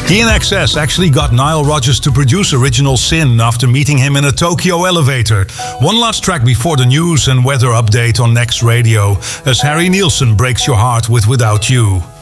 INXS actually got Nile Rodgers to produce Original Sin after meeting him in a Tokyo elevator. One last track before the news and weather update on Next Radio, as Harry Nilsson breaks your heart with Without You.